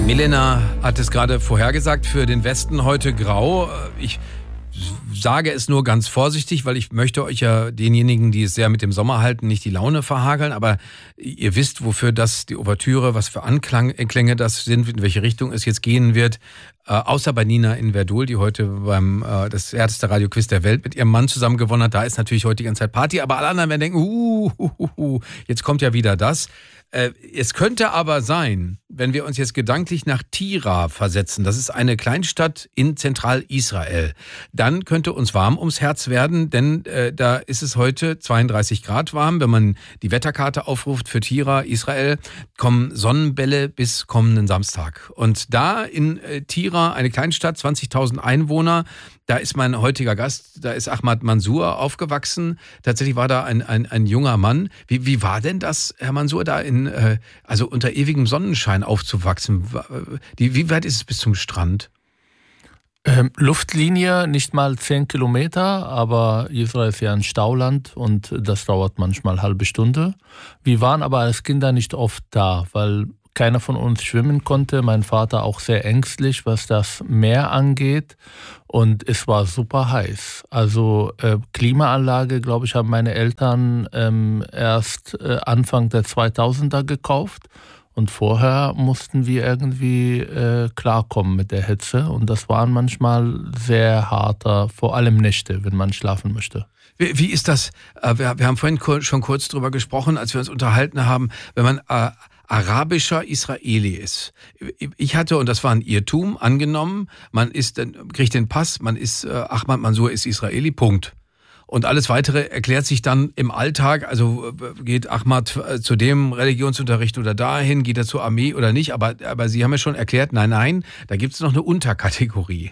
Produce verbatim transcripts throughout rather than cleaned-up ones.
Milena hat es gerade vorhergesagt, für den Westen heute grau. Ich sage es nur ganz vorsichtig, weil ich möchte euch ja denjenigen, die es sehr mit dem Sommer halten, nicht die Laune verhageln. Aber ihr wisst, wofür das, die Ouvertüre, was für Anklänge das sind, in welche Richtung es jetzt gehen wird. Äh, außer bei Nina in Verdul, die heute beim äh, das härteste Radioquiz der Welt mit ihrem Mann zusammen gewonnen hat. Da ist natürlich heute die ganze Zeit Party. Aber alle anderen werden denken, uh, uh, uh, uh, jetzt kommt ja wieder das. Äh, es könnte aber sein, wenn wir uns jetzt gedanklich nach Tira versetzen, das ist eine Kleinstadt in Zentralisrael, dann könnte uns warm ums Herz werden, denn äh, da ist es heute zweiunddreißig Grad warm. Wenn man die Wetterkarte aufruft für Tira, Israel, kommen Sonnenbälle bis kommenden Samstag. Und da in äh, Tira, eine Kleinstadt, zwanzigtausend Einwohner, da ist mein heutiger Gast, da ist Ahmad Mansour aufgewachsen. Tatsächlich war da ein, ein, ein junger Mann. Wie, wie war denn das, Herr Mansour, da in, äh, also unter ewigem Sonnenschein aufzuwachsen? Die, wie weit ist es bis zum Strand? Ähm, Luftlinie nicht mal zehn Kilometer, aber Israel ist ja ein Stauland und das dauert manchmal eine halbe Stunde. Wir waren aber als Kinder nicht oft da, weil keiner von uns schwimmen konnte. Mein Vater auch sehr ängstlich, was das Meer angeht. Und es war super heiß. Also äh, Klimaanlage, glaube ich, haben meine Eltern ähm, erst äh, Anfang der zweitausender gekauft. Und vorher mussten wir irgendwie äh, klarkommen mit der Hitze. Und das waren manchmal sehr harter, vor allem Nächte, wenn man schlafen möchte. Wie, wie ist das? Wir, wir haben vorhin schon kurz drüber gesprochen, als wir uns unterhalten haben, wenn man äh, arabischer Israeli ist. Ich hatte, und das war ein Irrtum, angenommen, man ist, kriegt den Pass, man ist, äh, Ahmad Mansour ist Israeli, Punkt. Und alles Weitere erklärt sich dann im Alltag, also geht Ahmad zu dem Religionsunterricht oder dahin, geht er zur Armee oder nicht, aber, aber Sie haben ja schon erklärt, nein, nein, da gibt es noch eine Unterkategorie.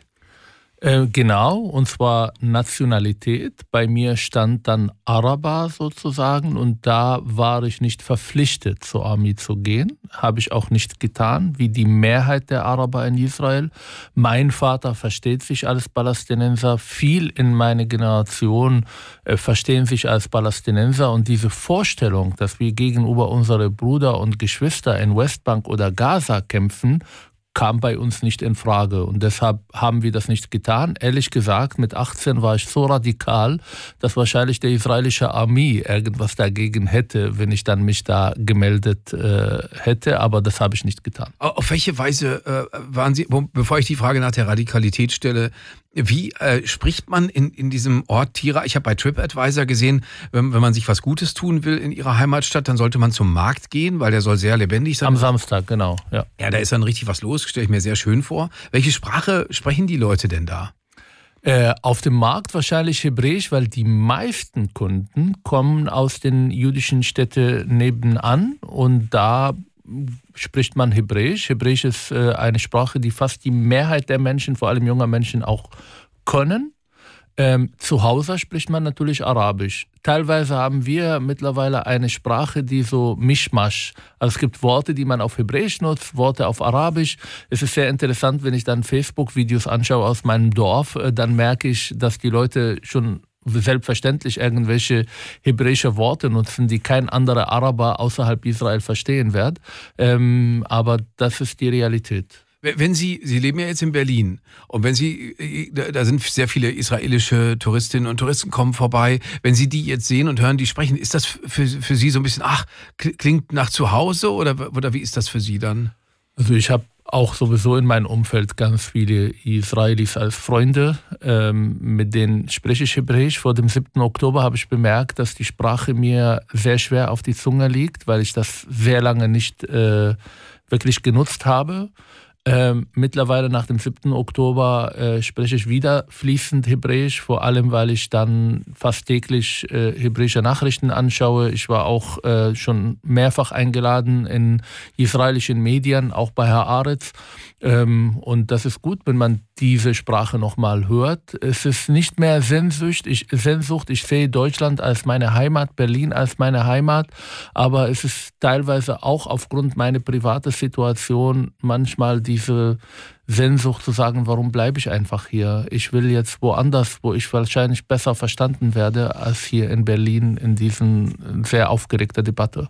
Äh, genau, und zwar Nationalität. Bei mir stand dann Araber sozusagen und da war ich nicht verpflichtet, zur Armee zu gehen. Habe ich auch nicht getan, wie die Mehrheit der Araber in Israel. Mein Vater versteht sich als Palästinenser. Viel in meiner Generation äh, verstehen sich als Palästinenser. Und diese Vorstellung, dass wir gegenüber unsere Brüder und Geschwister in Westbank oder Gaza kämpfen, kam bei uns nicht in Frage und deshalb haben wir das nicht getan. Ehrlich gesagt, mit achtzehn war ich so radikal, dass wahrscheinlich die israelische Armee irgendwas dagegen hätte, wenn ich dann mich da gemeldet äh, hätte, aber das habe ich nicht getan. Auf welche Weise äh, waren Sie, bevor ich die Frage nach der Radikalität stelle, wie äh, spricht man in, in diesem Ort Tira? Ich habe bei TripAdvisor gesehen, wenn, wenn man sich was Gutes tun will in Ihrer Heimatstadt, dann sollte man zum Markt gehen, weil der soll sehr lebendig sein. Am Samstag, genau. Ja, ja, da ist dann richtig was los, stelle ich mir sehr schön vor. Welche Sprache sprechen die Leute denn da? Äh, auf dem Markt wahrscheinlich Hebräisch, weil die meisten Kunden kommen aus den jüdischen Städten nebenan und da spricht man Hebräisch. Hebräisch ist äh, eine Sprache, die fast die Mehrheit der Menschen, vor allem junger Menschen, auch können. Ähm, zu Hause spricht man natürlich Arabisch. Teilweise haben wir mittlerweile eine Sprache, die so Mischmasch. Also es gibt Worte, die man auf Hebräisch nutzt, Worte auf Arabisch. Es ist sehr interessant, wenn ich dann Facebook-Videos anschaue aus meinem Dorf, äh, dann merke ich, dass die Leute schon selbstverständlich irgendwelche hebräische Worte nutzen, die kein anderer Araber außerhalb Israel verstehen wird. Ähm, aber das ist die Realität. Wenn Sie, Sie leben ja jetzt in Berlin und wenn Sie, da sind sehr viele israelische Touristinnen und Touristen kommen vorbei, wenn Sie die jetzt sehen und hören, die sprechen, ist das für, für Sie so ein bisschen, ach, klingt nach zu Hause oder, oder wie ist das für Sie dann? Also ich habe auch sowieso in meinem Umfeld ganz viele Israelis als Freunde, ähm, mit denen spreche ich Hebräisch. Vor dem siebten Oktober habe ich bemerkt, dass die Sprache mir sehr schwer auf die Zunge liegt, weil ich das sehr lange nicht äh, wirklich genutzt habe. Ähm, mittlerweile nach dem siebten Oktober äh, spreche ich wieder fließend Hebräisch, vor allem weil ich dann fast täglich äh, hebräische Nachrichten anschaue. Ich war auch äh, schon mehrfach eingeladen in israelischen Medien, auch bei Herr Aretz. Ähm, und das ist gut, wenn man diese Sprache nochmal hört. Es ist nicht mehr Sehnsucht. Ich, Sehnsucht. Ich sehe Deutschland als meine Heimat, Berlin als meine Heimat, aber es ist teilweise auch aufgrund meiner privaten Situation manchmal diese Sehnsucht zu sagen, warum bleibe ich einfach hier? Ich will jetzt woanders, wo ich wahrscheinlich besser verstanden werde als hier in Berlin in diesen sehr aufgeregten Debatte.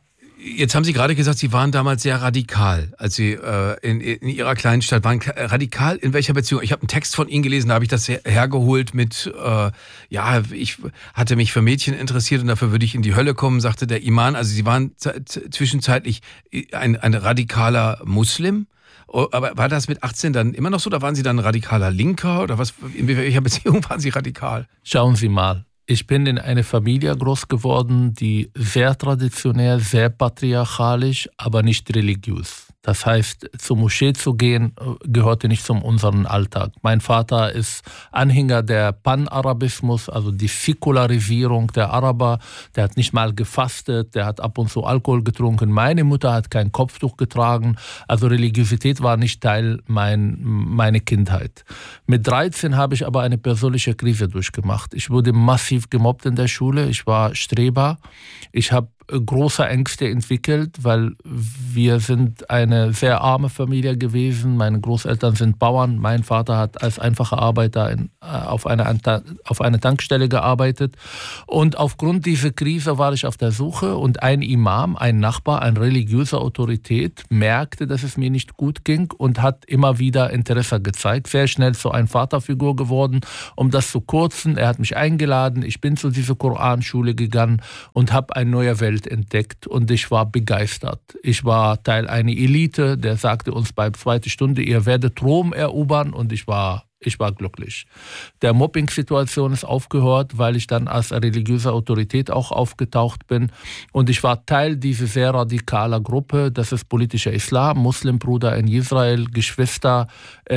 Jetzt haben Sie gerade gesagt, Sie waren damals sehr radikal, als Sie äh, in, in Ihrer kleinen Stadt waren. Radikal in welcher Beziehung? Ich habe einen Text von Ihnen gelesen, da habe ich das her hergeholt mit, äh, ja, ich hatte mich für Mädchen interessiert und dafür würde ich in die Hölle kommen, sagte der Iman. Also Sie waren zwischenzeitlich ein, ein radikaler Muslim. Aber war das mit achtzehn dann immer noch so? Oder waren Sie dann ein radikaler Linker? Oder was? In welcher Beziehung waren Sie radikal? Schauen Sie mal. Ich bin in einer Familie groß geworden, die sehr traditionell, sehr patriarchalisch, aber nicht religiös. Das heißt, zur Moschee zu gehen, gehörte nicht zu unserem Alltag. Mein Vater ist Anhänger der Panarabismus, also die Säkularisierung der Araber. Der hat nicht mal gefastet, der hat ab und zu Alkohol getrunken. Meine Mutter hat kein Kopftuch getragen. Also Religiosität war nicht Teil mein, meiner Kindheit. Mit dreizehn habe ich aber eine persönliche Krise durchgemacht. Ich wurde massiv gemobbt in der Schule. Ich war Streber. Ich habe große Ängste entwickelt, weil wir sind eine sehr arme Familie gewesen. Meine Großeltern sind Bauern. Mein Vater hat als einfacher Arbeiter in, auf, einer, auf einer Tankstelle gearbeitet. Und aufgrund dieser Krise war ich auf der Suche und ein Imam, ein Nachbar, eine religiöse Autorität merkte, dass es mir nicht gut ging und hat immer wieder Interesse gezeigt. Sehr schnell zu einer Vaterfigur geworden. Um das zu kürzen, er hat mich eingeladen. Ich bin zu dieser Koranschule gegangen und habe eine neue Welt entdeckt und ich war begeistert. Ich war Teil einer Elite, der sagte uns bei der zweiten Stunde, ihr werdet Rom erobern und ich war Ich war glücklich. Der Mobbing-Situation ist aufgehört, weil ich dann als religiöse Autorität auch aufgetaucht bin. Und ich war Teil dieser sehr radikalen Gruppe. Das ist politischer Islam, Muslimbruder in Israel, Geschwister,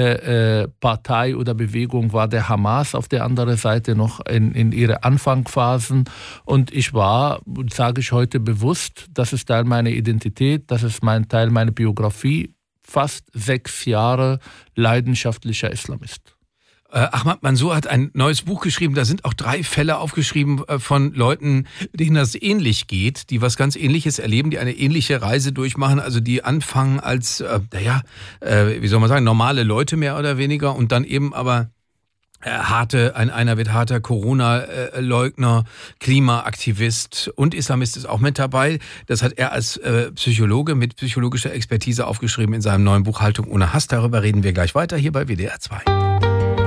äh, äh, Partei oder Bewegung war der Hamas auf der anderen Seite noch in, in ihre Anfangsphasen. Und ich war, sage ich heute bewusst, das ist Teil meiner Identität, das ist mein Teil meiner Biografie, fast sechs Jahre leidenschaftlicher Islamist. Äh, Ahmad Mansour hat ein neues Buch geschrieben, da sind auch drei Fälle aufgeschrieben äh, von Leuten, denen das ähnlich geht, die was ganz Ähnliches erleben, die eine ähnliche Reise durchmachen, also die anfangen als, äh, naja, äh, wie soll man sagen, normale Leute mehr oder weniger und dann eben aber äh, harte, ein, einer wird harter Corona-Leugner, Klimaaktivist und Islamist ist auch mit dabei. Das hat er als äh, Psychologe mit psychologischer Expertise aufgeschrieben in seinem neuen Buch Haltung ohne Hass. Darüber reden wir gleich weiter hier bei W D R zwei.